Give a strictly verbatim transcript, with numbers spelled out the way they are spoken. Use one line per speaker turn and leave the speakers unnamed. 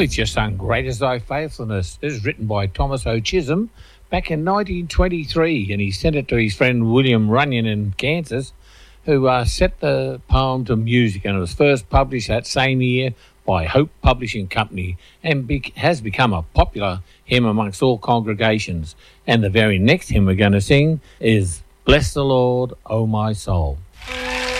We've just sung Great Is Thy Faithfulness. This is written by Thomas O. Chisholm back in nineteen twenty-three, and he sent it to his friend William Runyon in Kansas, who uh, set the poem to music, and it was first published that same year by Hope Publishing Company and be- has become a popular hymn amongst all congregations. And the very next hymn we're going to sing is Bless the Lord, O my soul.